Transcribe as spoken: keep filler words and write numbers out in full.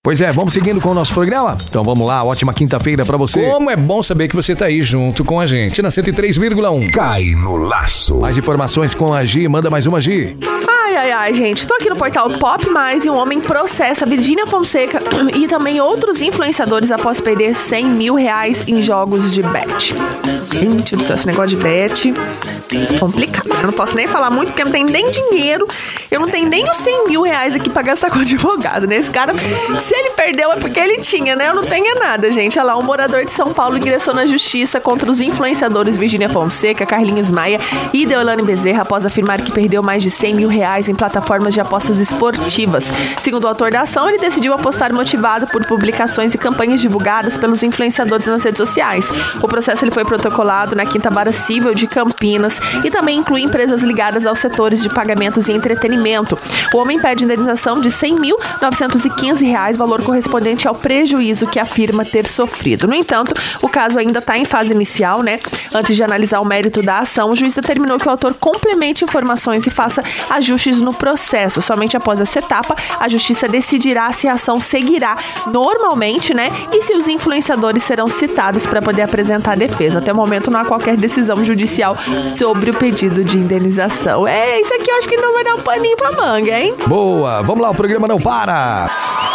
Pois é, vamos seguindo com o nosso programa? Então vamos lá, ótima quinta-feira pra você. Como é bom saber que você tá aí junto com a gente na cento e três vírgula um. Cai no laço. Mais informações com a Gi, manda mais uma, Gi. Ai, ai, ai, gente, tô aqui no portal Pop Mais e um homem processa Virgínia Fonseca e também outros influenciadores após perder cem mil reais em jogos de bet. Gente do céu, esse negócio de bet é complicado. Eu não posso nem falar muito porque eu não tenho nem dinheiro, eu não tenho nem os cem mil reais aqui pra gastar com advogado, né? Esse cara, se ele perdeu é porque ele tinha, né? Eu não tenho nada, gente. Olha lá, um morador de São Paulo ingressou na justiça contra os influenciadores Virgínia Fonseca, Carlinhos Maia e Deolane Bezerra após afirmar que perdeu mais de cem mil reais em plataformas de apostas esportivas. Segundo o autor da ação, ele decidiu apostar motivado por publicações e campanhas divulgadas pelos influenciadores nas redes sociais. O processo ele foi protocolado na Quinta Vara Civil de Campinas e também inclui empresas ligadas aos setores de pagamentos e entretenimento. O homem pede indenização de cem mil novecentos e quinze reais, valor correspondente ao prejuízo que afirma ter sofrido. No entanto, o caso ainda está em fase inicial, né? Antes de analisar o mérito da ação, o juiz determinou que o autor complemente informações e faça ajustes no processo. Somente após essa etapa, a justiça decidirá se a ação seguirá normalmente, né? E se os influenciadores serão citados para poder apresentar a defesa. Até o momento não há qualquer decisão judicial sobre o pedido de indenização. É, isso aqui eu acho que não vai dar um paninho pra manga, hein? Boa, vamos lá, o programa não para!